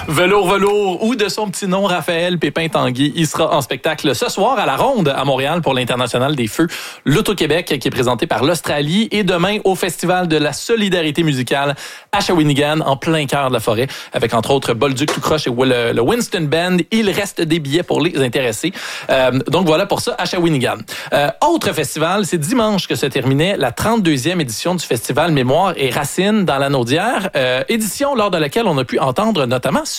Velours ou de son petit nom Raphaël Pépin-Tanguy. Il sera en spectacle ce soir à la Ronde à Montréal pour l'International des Feux, l'Auto-Québec qui est présenté par l'Australie et demain au Festival de la solidarité musicale à Shawinigan en plein cœur de la forêt avec entre autres Bolduc tout croche et le Winston Band. Il reste des billets pour les intéressés. Donc voilà pour ça à Shawinigan. Autre festival, c'est dimanche que se terminait la 32e édition du festival Mémoire et Racines dans la Naudière, édition lors de laquelle on a pu entendre notamment